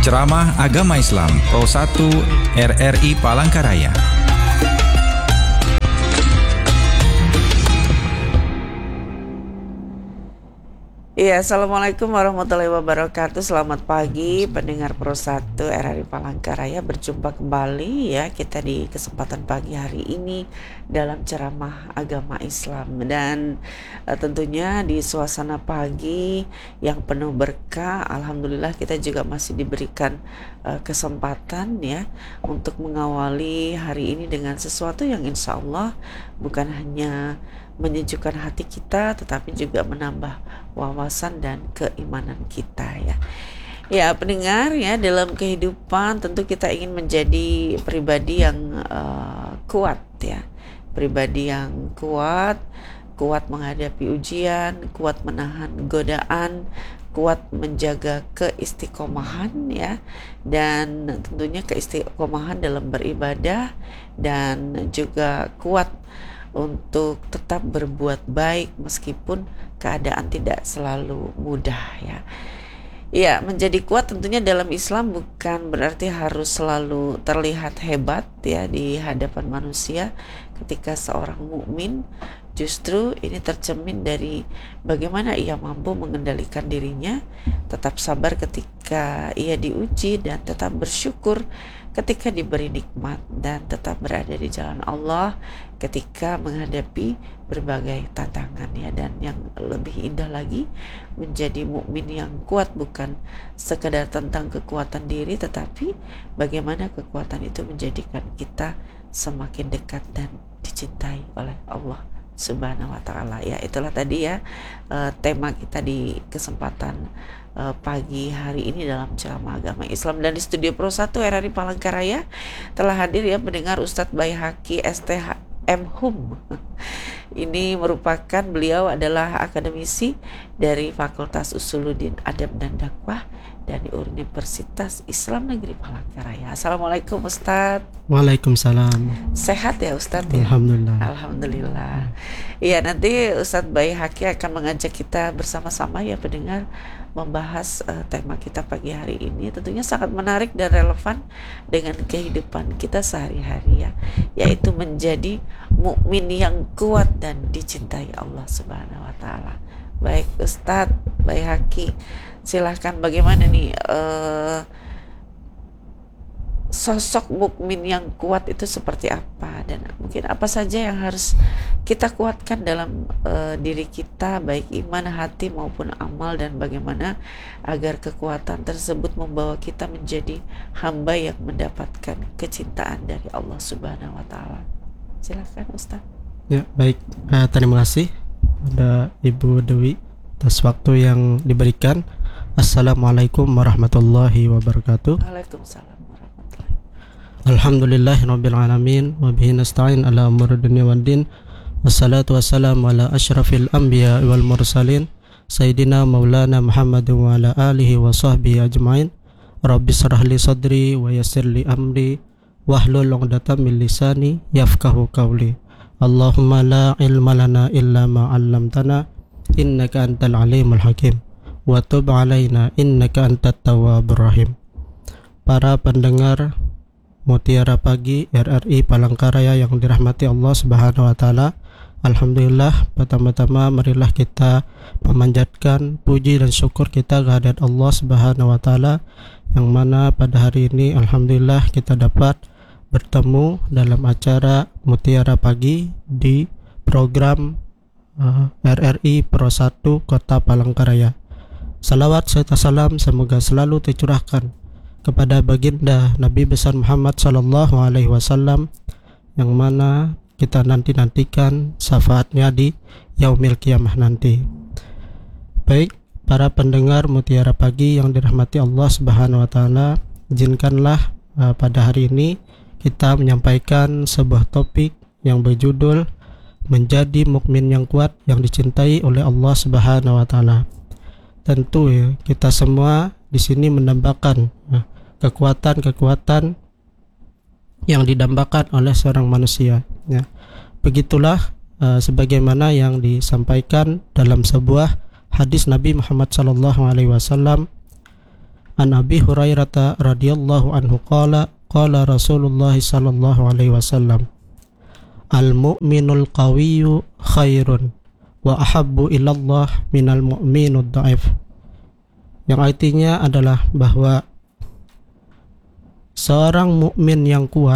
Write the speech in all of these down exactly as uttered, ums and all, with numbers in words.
Ceramah Agama Islam Pro satu R R I Palangkaraya. Iya, Assalamualaikum warahmatullahi wabarakatuh. Selamat pagi pendengar Pro satu R R I Palangkaraya. Berjumpa kembali ya kita di kesempatan pagi hari ini dalam ceramah agama Islam. Dan uh, tentunya di suasana pagi yang penuh berkah, alhamdulillah kita juga masih diberikan uh, kesempatan ya untuk mengawali hari ini dengan sesuatu yang insya Allah bukan hanya menyejukkan hati kita, tetapi juga menambah wawasan dan keimanan kita ya. Ya pendengar ya, dalam kehidupan tentu kita ingin menjadi pribadi yang uh, kuat ya, pribadi yang kuat, kuat menghadapi ujian, kuat menahan godaan, kuat menjaga keistiqomahan ya, dan tentunya keistiqomahan dalam beribadah, dan juga kuat untuk tetap berbuat baik meskipun keadaan tidak selalu mudah ya. Ya, menjadi kuat tentunya dalam Islam bukan berarti harus selalu terlihat hebat ya di hadapan manusia. Ketika seorang mukmin justru ini tercermin dari bagaimana ia mampu mengendalikan dirinya, tetap sabar ketika ia diuji, dan tetap bersyukur ketika diberi nikmat, dan tetap berada di jalan Allah ketika menghadapi berbagai tantangan ya. Dan yang lebih indah lagi, menjadi mukmin yang kuat bukan sekedar tentang kekuatan diri, tetapi bagaimana kekuatan itu menjadikan kita semakin dekat dan dicintai oleh Allah Subhanahu wa ta'ala ya. Itulah tadi ya uh, tema kita di kesempatan uh, pagi hari ini dalam ceramah agama Islam. Dan di studio Pro satu R R I Palangkaraya telah hadir ya pendengar Ustadz Baihaqi S T H M Hum. Ini merupakan, beliau adalah akademisi dari Fakultas Usuluddin Adab dan Dakwah dari Universitas Islam Negeri Palangkaraya. Assalamualaikum Ustadz. Waalaikumsalam. Sehat ya Ustadz ya? Alhamdulillah. Alhamdulillah. Iya, nanti Ustadz Baihaqi akan mengajak kita bersama-sama ya pendengar membahas uh, tema kita pagi hari ini. Tentunya sangat menarik dan relevan dengan kehidupan kita sehari-hari ya, yaitu menjadi mukmin yang kuat dan dicintai Allah Subhanahu wa ta'ala. Baik Ustadz Baihaqi, silahkan bagaimana nih uh, sosok mukmin yang kuat itu seperti apa, dan mungkin apa saja yang harus kita kuatkan dalam uh, diri kita, baik iman, hati maupun amal, dan bagaimana agar kekuatan tersebut membawa kita menjadi hamba yang mendapatkan kecintaan dari Allah Subhanahu wa ta'ala. Silahkan Ustaz. Ya, baik. Uh, terima kasih pada Ibu Dewi atas waktu yang diberikan. Assalamualaikum warahmatullahi wabarakatuh. Waalaikumsalam warahmatullahi. Alhamdulillahirabbil alamin wa bihi nasta'in ala umuri dunya waddin. Wassalatu wassalamu ala asyrafil anbiya wal mursalin sayyidina maulana Muhammad wa ala alihi wa sahbihi ajmain. Rabbi shrah li sadri wa yassir li amri wahlul 'uqdatam min lisani yafqahu qawli. Allahumma la ilma lana illa ma 'allamtana innaka antal alimul hakim. Wa tub alaina innaka antat tawwabur rahim. Para pendengar Mutiara Pagi R R I Palangkaraya yang dirahmati Allah Subhanahu wa taala, alhamdulillah, pertama-tama marilah kita memanjatkan puji dan syukur kita kehadirat Allah Subhanahu wa taala, yang mana pada hari ini alhamdulillah kita dapat bertemu dalam acara Mutiara Pagi di program uh, R R I Pro satu Kota Palangkaraya. Salawat serta salam semoga selalu tercurahkan kepada baginda Nabi besar Muhammad sallallahu alaihi wasallam, yang mana kita nanti-nantikan syafaatnya di yaumil qiyamah nanti. Baik, para pendengar Mutiara Pagi yang dirahmati Allah Subhanahu wa taala, izinkanlah uh, pada hari ini kita menyampaikan sebuah topik yang berjudul menjadi mukmin yang kuat yang dicintai oleh Allah Subhanahu wa taala. Tentu ya, kita semua di sini mendambakan ya, kekuatan-kekuatan yang didambakan oleh seorang manusia ya. Begitulah uh, sebagaimana yang disampaikan dalam sebuah hadis Nabi Muhammad sallallahu alaihi wasallam, An Abi Hurairah radhiyallahu anhu qala qala Rasulullah sallallahu alaihi wasallam, al-mu'minul qawiyyu khairun wa ahabbu ilallah minal mu'minud dha'if. Yang artinya adalah bahwa seorang mukmin yang kuat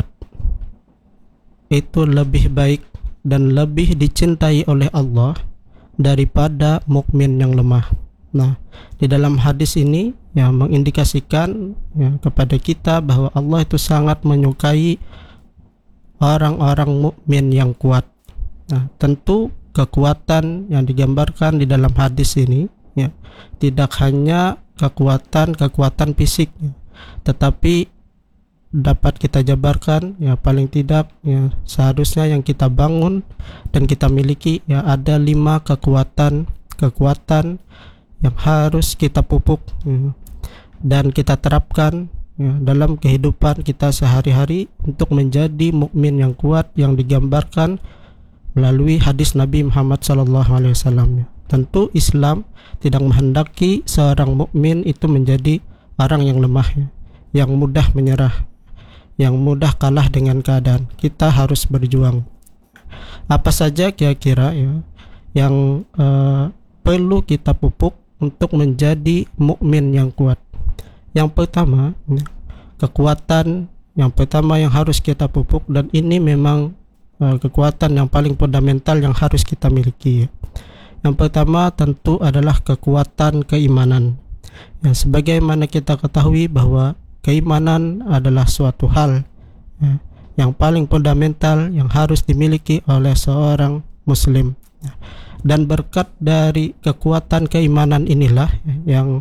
itu lebih baik dan lebih dicintai oleh Allah daripada mukmin yang lemah. Nah, di dalam hadis ini yang mengindikasikan ya, kepada kita bahwa Allah itu sangat menyukai orang-orang mukmin yang kuat. Nah, tentu kekuatan yang digambarkan di dalam hadis ini ya, tidak hanya kekuatan-kekuatan fisik, ya, tetapi dapat kita jabarkan ya paling tidak ya seharusnya yang kita bangun dan kita miliki ya ada lima kekuatan kekuatan yang harus kita pupuk ya, dan kita terapkan ya, dalam kehidupan kita sehari-hari untuk menjadi mukmin yang kuat yang digambarkan melalui hadis Nabi Muhammad sallallahu alaihi wasallam. Tentu Islam tidak menghendaki seorang mukmin itu menjadi orang yang lemah ya, yang mudah menyerah, yang mudah kalah dengan keadaan. Kita harus berjuang. Apa saja kira-kira ya yang uh, perlu kita pupuk untuk menjadi mukmin yang kuat? Yang pertama, ya, kekuatan yang pertama yang harus kita pupuk, dan ini memang uh, kekuatan yang paling fundamental yang harus kita miliki. Ya. Yang pertama tentu adalah kekuatan keimanan. Ya, sebagaimana kita ketahui bahwa keimanan adalah suatu hal ya, yang paling fundamental yang harus dimiliki oleh seorang muslim ya. Dan berkat dari kekuatan keimanan inilah ya, yang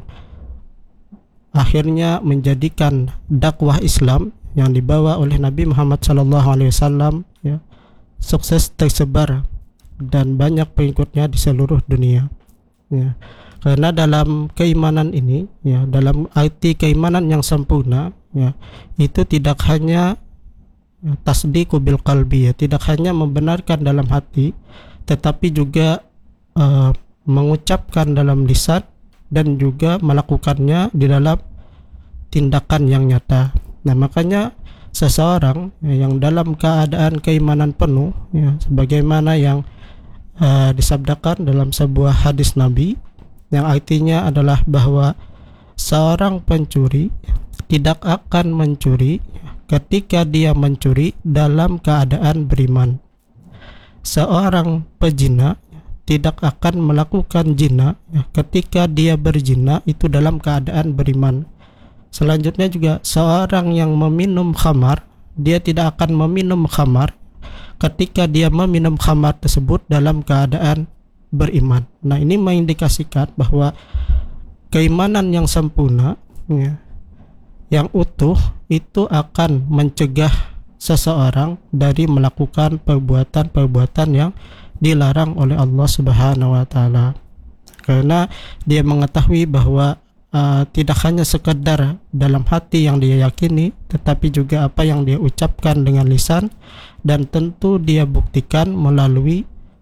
akhirnya menjadikan dakwah Islam yang dibawa oleh Nabi Muhammad sallallahu alaihi wasallam ya, sukses tersebar dan banyak pengikutnya di seluruh dunia ya. Karena dalam keimanan ini ya, dalam arti keimanan yang sempurna ya, itu tidak hanya ya, tasdiqu bil qalbi ya, tidak hanya membenarkan dalam hati, tetapi juga uh, mengucapkan dalam lisan dan juga melakukannya di dalam tindakan yang nyata. Nah, makanya seseorang ya, yang dalam keadaan keimanan penuh ya, sebagaimana yang uh, disabdakan dalam sebuah hadis Nabi yang artinya adalah bahwa seorang pencuri tidak akan mencuri ketika dia mencuri dalam keadaan beriman. Seorang pezina tidak akan melakukan zina ketika dia berzina itu dalam keadaan beriman. Selanjutnya juga seorang yang meminum khamar, dia tidak akan meminum khamar ketika dia meminum khamar tersebut dalam keadaan beriman. Nah, ini mengindikasikan bahwa keimanan yang sempurna ya, yang utuh itu akan mencegah seseorang dari melakukan perbuatan-perbuatan yang dilarang oleh Allah Subhanahu wa taala. Karena dia mengetahui bahwa uh, tidak hanya sekedar dalam hati yang dia yakini, tetapi juga apa yang dia ucapkan dengan lisan, dan tentu dia buktikan melalui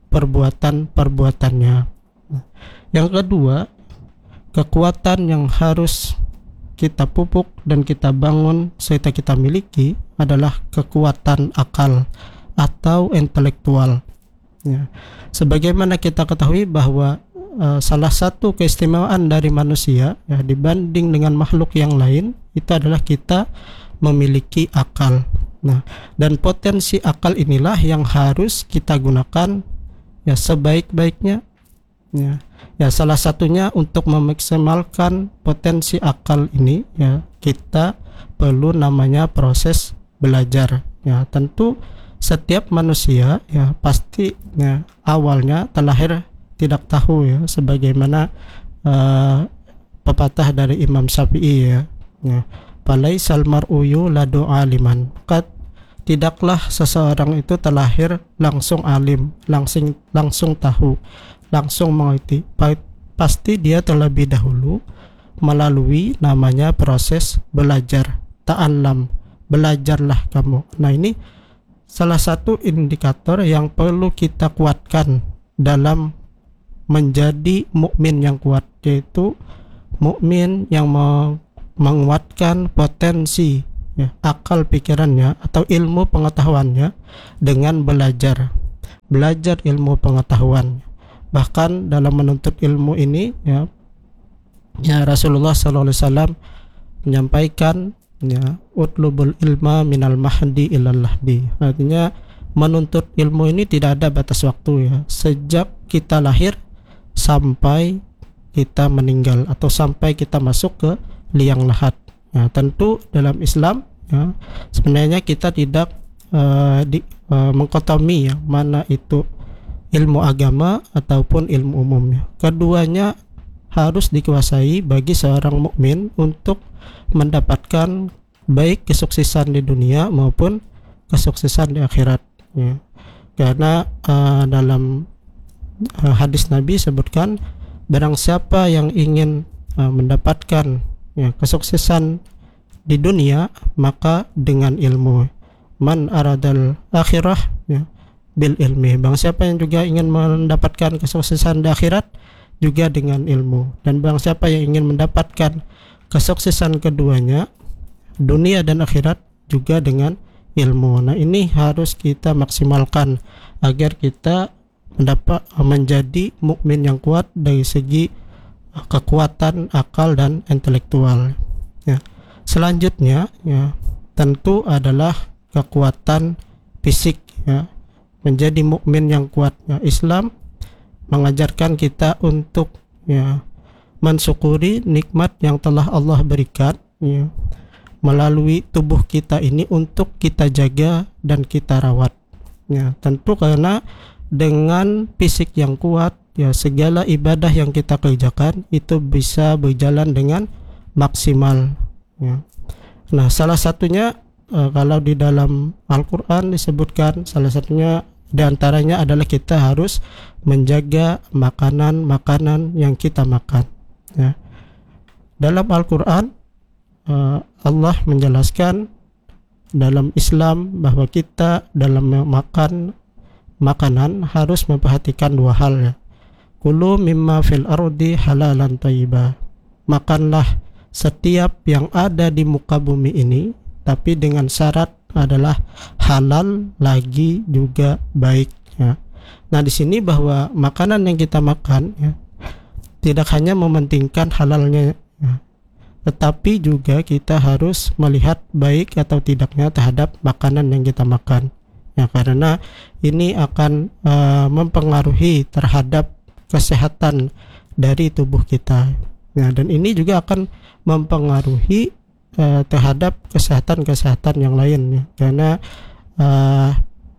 perbuatan-perbuatannya. Yang kedua, kekuatan yang harus kita pupuk dan kita bangun serta kita miliki adalah kekuatan akal atau intelektual. Ya. Sebagaimana kita ketahui bahwa uh, salah satu keistimewaan dari manusia ya, dibanding dengan makhluk yang lain itu adalah kita memiliki akal. Nah, dan potensi akal inilah yang harus kita gunakan ya sebaik-baiknya ya. Ya, salah satunya untuk memaksimalkan potensi akal ini ya, kita perlu namanya proses belajar ya. Tentu setiap manusia ya pasti ya, awalnya terlahir tidak tahu ya, sebagaimana uh, pepatah dari Imam Syafi'i ya, ya Falaisal mar'u yuladu aliman, kat tidaklah seseorang itu terlahir langsung alim, langsung langsung tahu, langsung mengerti. Pasti dia terlebih dahulu melalui namanya proses belajar. Ta'allam, belajarlah kamu. Nah, ini salah satu indikator yang perlu kita kuatkan dalam menjadi mukmin yang kuat, yaitu mukmin yang menguatkan potensi ya, akal pikirannya atau ilmu pengetahuannya dengan belajar belajar ilmu pengetahuan. Bahkan dalam menuntut ilmu ini ya, ya Rasulullah sallallahu alaihi wasallam menyampaikan ya, utlubul ilma minal mahdi ilal lahdi. Artinya menuntut ilmu ini tidak ada batas waktu ya, sejak kita lahir sampai kita meninggal atau sampai kita masuk ke liang lahat. Ya, tentu dalam Islam ya, sebenarnya kita tidak uh, di, uh, mengkotomi ya, mana itu ilmu agama ataupun ilmu umumnya. Keduanya harus dikuasai bagi seorang mukmin untuk mendapatkan baik kesuksesan di dunia maupun kesuksesan di akhirat ya. Karena uh, dalam uh, hadis Nabi sebutkan, barang siapa yang ingin uh, mendapatkan ya, kesuksesan di dunia, maka dengan ilmu. Man aradal akhirah ya, bil ilmi. Bang siapa yang juga ingin mendapatkan kesuksesan di akhirat, juga dengan ilmu. Dan bang siapa yang ingin mendapatkan kesuksesan keduanya, dunia dan akhirat, juga dengan ilmu. Nah, ini harus kita maksimalkan agar kita mendapat menjadi mukmin yang kuat dari segi kekuatan akal dan intelektual ya. Selanjutnya ya, tentu adalah kekuatan fisik ya. Menjadi mukmin yang kuat ya. Islam mengajarkan kita untuk ya mensyukuri nikmat yang telah Allah berikan ya, melalui tubuh kita ini untuk kita jaga dan kita rawat ya. Tentu karena dengan fisik yang kuat ya, segala ibadah yang kita kerjakan itu bisa berjalan dengan maksimal ya. Nah, salah satunya uh, kalau di dalam Al-Quran disebutkan, salah satunya diantaranya adalah kita harus menjaga makanan-makanan yang kita makan ya. Dalam Al-Quran uh, Allah menjelaskan dalam Islam bahwa kita dalam makan makanan harus memperhatikan dua hal ya. Kulu mimma fil ardi halalan thayyibah. Makanlah setiap yang ada di muka bumi ini, tapi dengan syarat adalah halal lagi juga baik ya. Nah, di sini bahwa makanan yang kita makan ya, tidak hanya mementingkan halalnya ya, tetapi juga kita harus melihat baik atau tidaknya terhadap makanan yang kita makan ya, karena ini akan uh, mempengaruhi terhadap kesehatan dari tubuh kita ya, dan ini juga akan mempengaruhi uh, terhadap kesehatan-kesehatan yang lain ya, karena uh,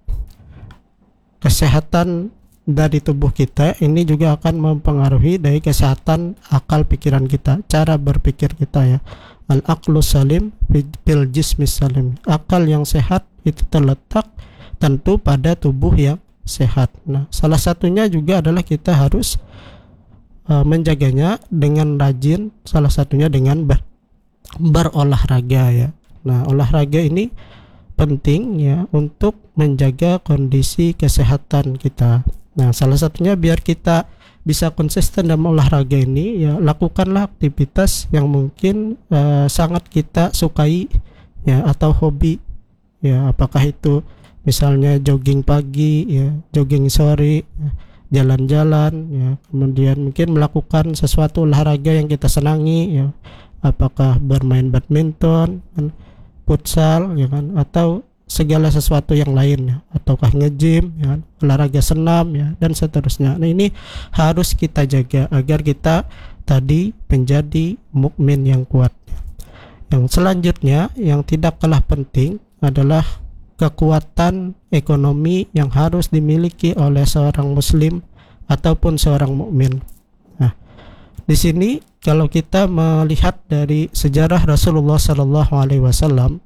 kesehatan dari tubuh kita ini juga akan mempengaruhi dari kesehatan akal pikiran kita, cara berpikir kita ya. Al-aqlu salim bil jismis salim. Akal yang sehat itu terletak tentu pada tubuh yang sehat. Nah, salah satunya juga adalah kita harus uh, menjaganya dengan rajin, salah satunya dengan ber, berolahraga ya. Nah, olahraga ini penting ya untuk menjaga kondisi kesehatan kita. Nah, salah satunya biar kita bisa konsisten dalam olahraga ini ya, lakukanlah aktivitas yang mungkin uh, sangat kita sukai ya, atau hobi ya, apakah itu misalnya jogging pagi ya, jogging sore ya, jalan-jalan ya, kemudian mungkin melakukan sesuatu olahraga yang kita senangi ya, apakah bermain badminton, futsal ya kan, atau segala sesuatu yang lain ya, ataukah nge-gym ya, olahraga senam ya, dan seterusnya. Nah, ini harus kita jaga agar kita tadi menjadi mukmin yang kuat. Yang selanjutnya yang tidak kalah penting adalah kekuatan ekonomi yang harus dimiliki oleh seorang muslim ataupun seorang mukmin. Nah, di sini kalau kita melihat dari sejarah Rasulullah Sallallahu Alaihi Wasallam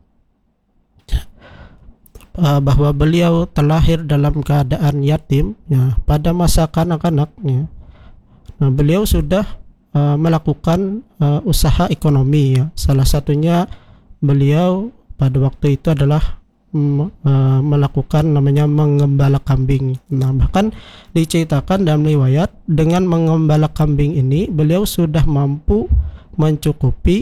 bahwa beliau terlahir dalam keadaan yatim ya, pada masa kanak-kanaknya. Nah, beliau sudah uh, melakukan uh, usaha ekonomi ya. Salah satunya beliau pada waktu itu adalah Uh, melakukan namanya mengembala kambing. Nah, bahkan diceritakan dalam riwayat dengan mengembala kambing ini beliau sudah mampu mencukupi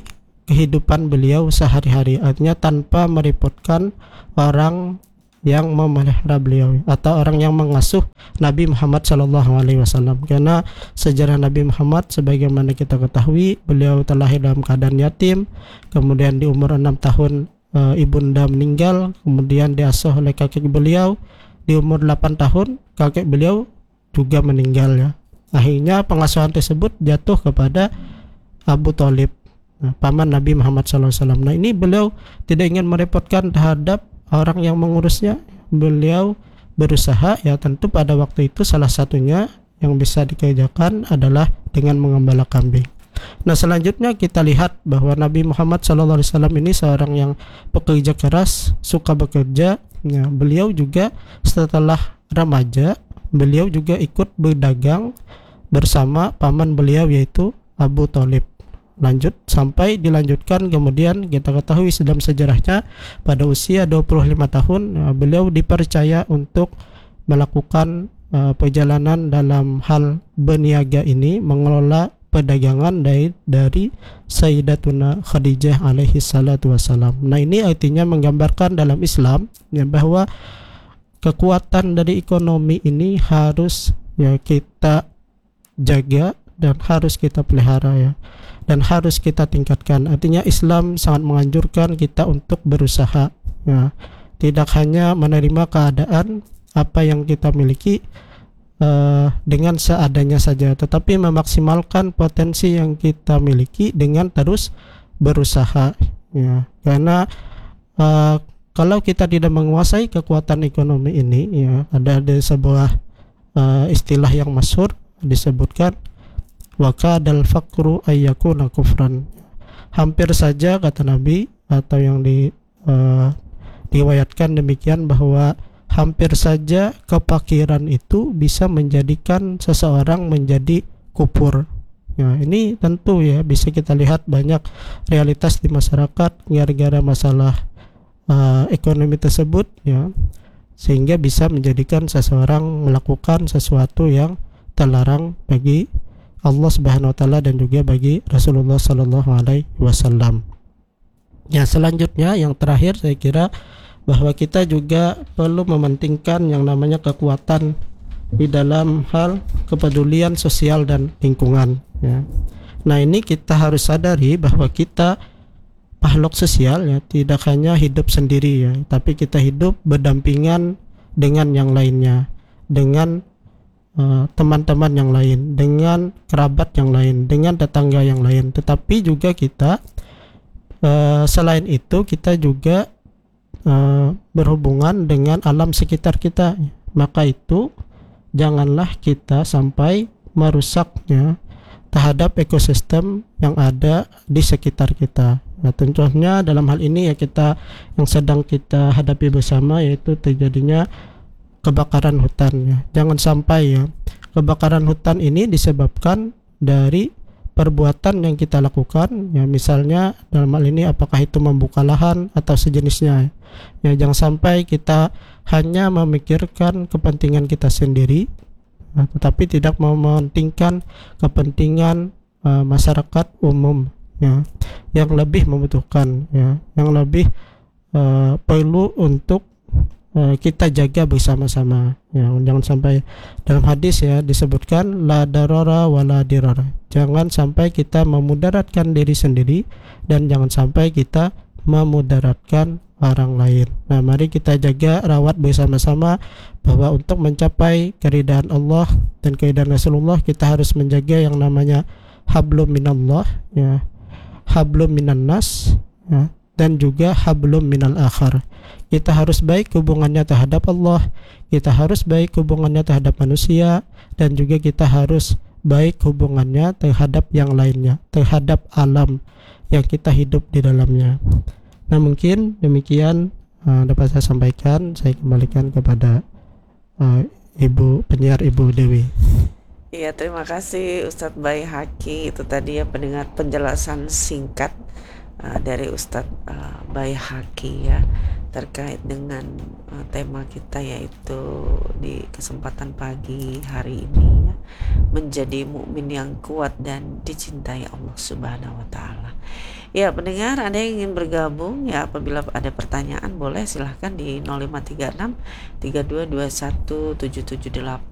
kehidupan beliau sehari-hari, artinya tanpa merepotkan orang yang memelihara beliau atau orang yang mengasuh Nabi Muhammad Shallallahu Alaihi Wasallam. Karena sejarah Nabi Muhammad sebagaimana kita ketahui, beliau terlahir dalam keadaan yatim, kemudian di umur enam tahun e, ibunda meninggal, kemudian diasuh oleh kakek beliau. Di umur delapan tahun kakek beliau juga meninggal ya. Akhirnya pengasuhan tersebut jatuh kepada Abu Thalib, nah, paman Nabi Muhammad shallallahu alaihi wasallam. Nah, ini beliau tidak ingin merepotkan terhadap orang yang mengurusnya. Beliau berusaha ya, tentu pada waktu itu salah satunya yang bisa dikerjakan adalah dengan mengembala kambing. Nah, selanjutnya kita lihat bahwa Nabi Muhammad shallallahu alaihi wasallam ini seorang yang pekerja keras, suka bekerja. Ya, beliau juga setelah remaja, beliau juga ikut berdagang bersama paman beliau yaitu Abu Thalib. Lanjut sampai dilanjutkan, kemudian kita ketahui dalam sejarahnya pada usia dua puluh lima tahun ya, beliau dipercaya untuk melakukan uh, perjalanan dalam hal berniaga ini, mengelola perdagangan dari dari Sayyidatuna Khadijah alaihi salatu wassalam. Nah, ini artinya menggambarkan dalam Islam ya, bahwa kekuatan dari ekonomi ini harus ya kita jaga dan harus kita pelihara ya, dan harus kita tingkatkan. Artinya Islam sangat menganjurkan kita untuk berusaha ya, tidak hanya menerima keadaan apa yang kita miliki Uh, dengan seadanya saja, tetapi memaksimalkan potensi yang kita miliki dengan terus berusaha ya. Karena uh, kalau kita tidak menguasai kekuatan ekonomi ini ya, ada ada sebuah uh, istilah yang masyhur disebutkan wa kadal faqru ayyakuna kufran. Hampir saja kata Nabi, atau yang di uh, diriwayatkan demikian, bahwa hampir saja kefakiran itu bisa menjadikan seseorang menjadi kufur. Ya, ini tentu ya bisa kita lihat banyak realitas di masyarakat gara-gara masalah uh, ekonomi tersebut ya, sehingga bisa menjadikan seseorang melakukan sesuatu yang terlarang bagi Allah Subhanahu wa taala dan juga bagi Rasulullah sallallahu alaihi wasallam. Ya, selanjutnya yang terakhir saya kira bahwa kita juga perlu mementingkan yang namanya kekuatan di dalam hal kepedulian sosial dan lingkungan ya. Nah, ini kita harus sadari bahwa kita makhluk sosial ya, tidak hanya hidup sendiri ya, tapi kita hidup berdampingan dengan yang lainnya, dengan uh, teman-teman yang lain, dengan kerabat yang lain, dengan tetangga yang lain. Tetapi juga kita uh, selain itu kita juga Uh, berhubungan dengan alam sekitar kita. Maka itu janganlah kita sampai merusaknya terhadap ekosistem yang ada di sekitar kita. Nah, contohnya dalam hal ini ya kita yang sedang kita hadapi bersama, yaitu terjadinya kebakaran hutan ya. Jangan sampai ya kebakaran hutan ini disebabkan dari perbuatan yang kita lakukan ya, misalnya dalam hal ini apakah itu membuka lahan atau sejenisnya ya. Jangan sampai kita hanya memikirkan kepentingan kita sendiri ya, tetapi tidak mementingkan kepentingan uh, masyarakat umum ya, yang lebih membutuhkan ya, yang lebih uh, perlu untuk kita jaga bersama-sama ya. Jangan sampai dalam hadis ya disebutkan la darara wala dirara, jangan sampai kita memudaratkan diri sendiri dan jangan sampai kita memudaratkan orang lain. Nah, mari kita jaga, rawat bersama-sama bahwa untuk mencapai keridhaan Allah dan keridhaan Rasulullah, kita harus menjaga yang namanya hablum minallah ya, hablum minan nas ya, dan juga hablum minal akhar. Kita harus baik hubungannya terhadap Allah, kita harus baik hubungannya terhadap manusia, dan juga kita harus baik hubungannya terhadap yang lainnya, terhadap alam yang kita hidup di dalamnya. Nah, mungkin demikian uh, dapat saya sampaikan. Saya kembalikan kepada uh, Ibu penyiar, Ibu Dewi. Iya, terima kasih Ustadz Baihaqi. Itu tadi ya pendengar penjelasan singkat uh, dari Ustadz uh, Baihaqi ya, terkait dengan uh, tema kita yaitu di kesempatan pagi hari ini ya. menjadi mukmin yang kuat dan dicintai Allah Subhanahu wa taala. Ya, pendengar, ada yang ingin bergabung ya, apabila ada pertanyaan boleh silahkan di nol lima tiga enam tiga dua dua satu tujuh tujuh delapan.